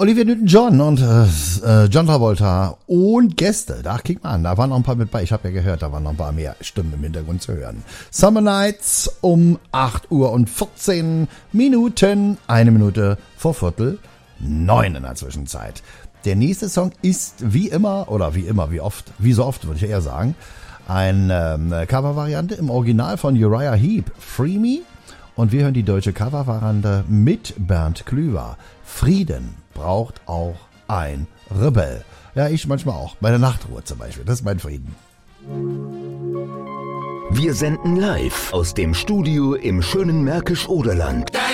Olivia Newton-John und John Travolta und Gäste. Da kick mal an, da waren noch ein paar mit bei. Ich habe ja gehört, da waren noch ein paar mehr Stimmen im Hintergrund zu hören. Summer Nights um 8:14 Minuten, 1 Minute vor 8:45 in der Zwischenzeit. Der nächste Song ist wie so oft würde ich eher sagen, eine Covervariante im Original von Uriah Heep, Free Me. Und wir hören die deutsche Covervariante mit Bernd Klüver. Frieden braucht auch ein Rebell. Ja, ich manchmal auch. Bei der Nachtruhe zum Beispiel. Das ist mein Frieden. Wir senden live aus dem Studio im schönen Märkisch-Oderland.